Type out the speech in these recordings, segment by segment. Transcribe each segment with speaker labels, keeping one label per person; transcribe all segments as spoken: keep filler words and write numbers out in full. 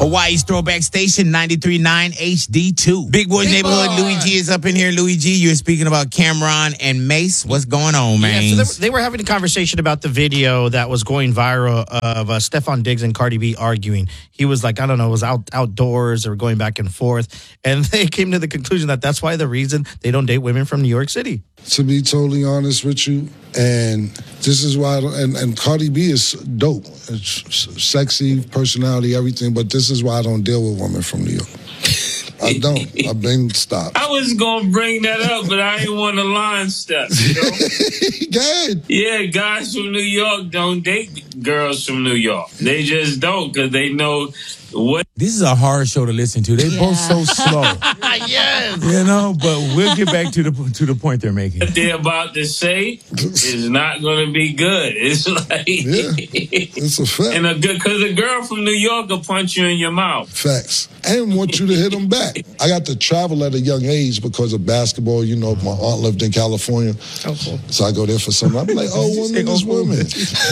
Speaker 1: Hawaii's Throwback Station, ninety-three point nine H D two. Big Boy's Big Neighborhood, boy. Louis G is up in here. Louis G, you're speaking about Cameron and Mace. What's going on, man?
Speaker 2: Yeah, so they, they were having a conversation about the video that was going viral of uh, Stephon Diggs and Cardi B arguing. He was like, I don't know, it was out outdoors or going back and forth. And they came to the conclusion that that's why the reason they don't date women from New York City.
Speaker 3: To be totally honest with you, and this is why, I don't, and, and Cardi B is dope. It's sexy, personality, everything, but this is why I don't deal with women from New York. I don't. I've been stopped.
Speaker 4: I was going to bring that up, but I didn't want to line step, you know?
Speaker 3: Good.
Speaker 4: Yeah, guys from New York don't date girls from New York. They just don't, because they know what.
Speaker 1: This is a hard show to listen to. They're yeah. both so slow.
Speaker 2: Yes.
Speaker 1: You know, but we'll get back to the to the point they're making.
Speaker 4: What they're about to say is not going to be good. It's like...
Speaker 3: Yeah, it's a fact.
Speaker 4: And a good, because a girl from New York will punch you in your mouth.
Speaker 3: Facts. And want you to hit them back. I got to travel at a young age because of basketball. You know, my aunt lived in California. Oh, cool. So I go there for something. I'm like, oh, woman is woman.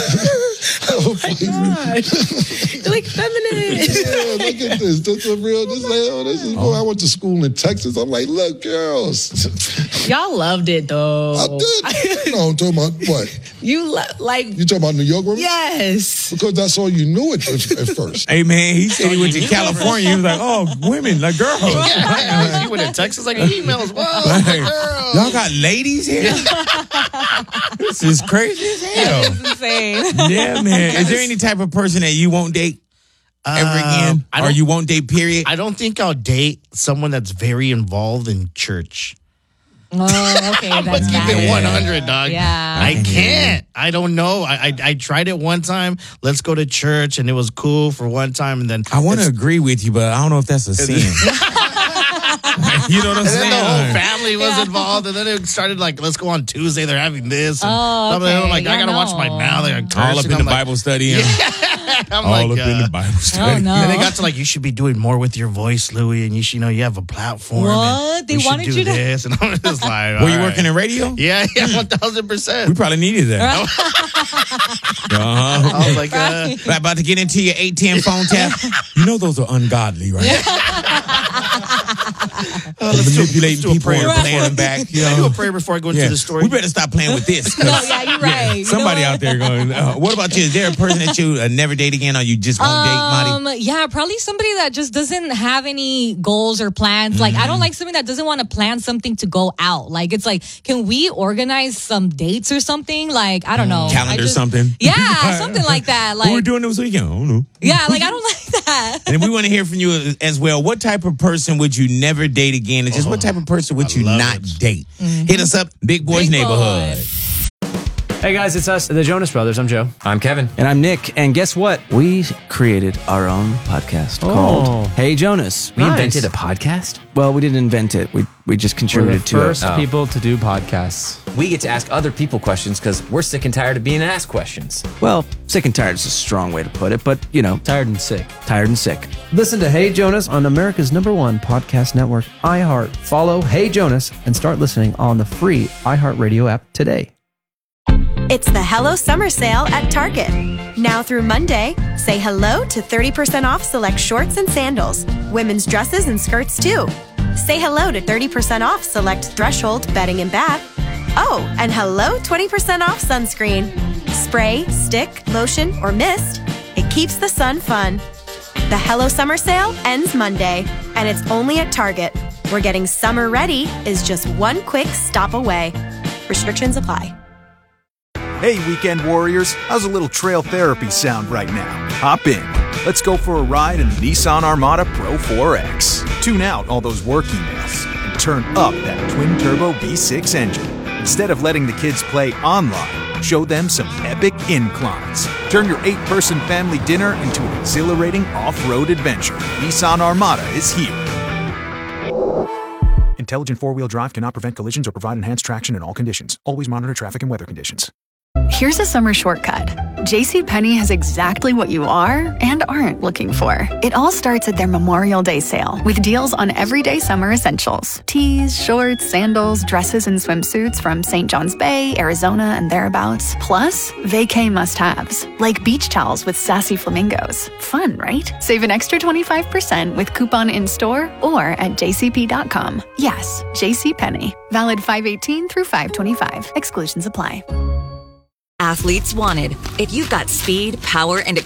Speaker 5: Oh, my God. You're like feminine.
Speaker 3: Yeah, look at this. This is real. This, like, oh, this is, boy, I went to school in Texas. I'm like, look, girls.
Speaker 5: Y'all loved it, though.
Speaker 3: I did. No, I'm talking about what?
Speaker 5: You lo- like...
Speaker 3: You talking about New York women?
Speaker 5: Yes.
Speaker 3: Because that's all you knew at, at first.
Speaker 1: Hey, man, he said he went to California. He was like, oh, women, like girls.
Speaker 2: Yeah, he went to Texas like emails. Whoa,
Speaker 1: like,
Speaker 2: girls.
Speaker 1: Y'all got ladies here? This is crazy as hell.
Speaker 5: It's insane.
Speaker 1: Yeah, man. Is there any type of person that you won't date ever again?
Speaker 2: Um,
Speaker 1: or you won't date, period?
Speaker 2: I don't think I'll date someone that's very involved in church.
Speaker 5: Oh, okay.
Speaker 2: I'm
Speaker 5: That's
Speaker 2: gonna keep it one hundred, dog.
Speaker 5: Yeah.
Speaker 2: I can't. I don't know. I, I I tried it one time. Let's go to church, and it was cool for one time, and then
Speaker 1: I want to agree with you, but I don't know if that's a sin. You know what I'm
Speaker 2: and
Speaker 1: saying?
Speaker 2: And then the whole family was yeah. involved, and then it started like, let's go on Tuesday. They're having this. And
Speaker 5: oh, okay.
Speaker 2: I'm like,
Speaker 5: yeah,
Speaker 2: I gotta
Speaker 5: no.
Speaker 2: watch my mouth. They're like,
Speaker 1: all up in
Speaker 2: I'm
Speaker 1: the
Speaker 2: like,
Speaker 1: Bible study. Yeah.
Speaker 2: I'm
Speaker 1: all
Speaker 2: like,
Speaker 1: up uh, in the Bible study.
Speaker 5: Oh, no.
Speaker 2: And they got to like, you should be doing more with your voice, Louis, and you should, you know, you have a platform.
Speaker 5: What? They wanted
Speaker 2: do
Speaker 5: you to.
Speaker 2: This. And I'm just like,
Speaker 1: were you
Speaker 2: right.
Speaker 1: working in radio?
Speaker 2: Yeah, yeah, one thousand percent.
Speaker 1: We probably needed that. uh-huh.
Speaker 2: I was like, uh,
Speaker 1: right, about to get into your eight ten phone tap. You know those are ungodly, right?
Speaker 2: Uh, let's
Speaker 1: manipulating
Speaker 2: do, let's
Speaker 1: people and playing them back. You know?
Speaker 2: I do a prayer before I go into
Speaker 1: yeah.
Speaker 2: the story.
Speaker 1: We better stop playing with this.
Speaker 5: No, yeah, you're right.
Speaker 1: Yeah, somebody
Speaker 5: you know
Speaker 1: out there going, uh, what about you? Is there a person that you uh, never date again or you just won't
Speaker 5: um,
Speaker 1: date, Marty?
Speaker 5: Yeah, probably somebody that just doesn't have any goals or plans. Mm-hmm. Like, I don't like somebody that doesn't want to plan something to go out. Like, it's like, can we organize some dates or something? Like, I don't know.
Speaker 1: Calendar
Speaker 5: just,
Speaker 1: something?
Speaker 5: Yeah, something like that. Like,
Speaker 1: what we're doing this weekend? I don't know.
Speaker 5: Yeah, like, I don't like that.
Speaker 1: And we want to hear from you as well. What type of person would you never date again? And just oh, what type of person would I you not it. date? Mm-hmm. Hit us up, Big Boy's Big Neighborhood. Boy.
Speaker 6: Hey guys, it's us, the Jonas Brothers. I'm Joe.
Speaker 7: I'm Kevin.
Speaker 6: And I'm Nick. And guess what? We created our own podcast oh. called Hey Jonas.
Speaker 7: We
Speaker 6: nice.
Speaker 7: invented a podcast?
Speaker 6: Well, we didn't invent it. We we just contributed to it.
Speaker 8: We're the first oh. people to do podcasts.
Speaker 7: We get to ask other people questions because we're sick and tired of being asked questions.
Speaker 6: Well, sick and tired is a strong way to put it, but, you know.
Speaker 8: Tired and sick.
Speaker 6: Tired and sick.
Speaker 9: Listen to Hey Jonas on America's number one podcast network, iHeart. Follow Hey Jonas and start listening on the free iHeartRadio app today.
Speaker 10: It's the Hello Summer Sale at Target. Now through Monday, say hello to thirty percent off select shorts and sandals, women's dresses and skirts too. Say hello to thirty percent off select Threshold bedding and bath. Oh, and hello twenty percent off sunscreen. Spray, stick, lotion, or mist, it keeps the sun fun. The Hello Summer Sale ends Monday, and it's only at Target, where getting summer ready is just one quick stop away. Restrictions apply.
Speaker 11: Hey, weekend warriors, how's a little trail therapy sound right now? Hop in. Let's go for a ride in the Nissan Armada Pro four X. Tune out all those work emails and turn up that twin-turbo V six engine. Instead of letting the kids play online, show them some epic inclines. Turn your eight-person family dinner into an exhilarating off-road adventure. Nissan Armada is here. Intelligent four-wheel drive cannot prevent collisions or provide enhanced traction in all conditions. Always monitor traffic and weather conditions.
Speaker 12: Here's a summer shortcut. JCPenney has exactly what you are and aren't looking for. It all starts at their Memorial Day sale with deals on everyday summer essentials. Tees, shorts, sandals, dresses, and swimsuits from Saint John's Bay, Arizona, and thereabouts. Plus, vacay must-haves, like beach towels with sassy flamingos. Fun, right? Save an extra twenty-five percent with coupon in-store or at j c p dot com. Yes, JCPenney. Valid five eighteen through five twenty-five. Exclusions apply.
Speaker 13: Athletes wanted. If you've got speed, power, and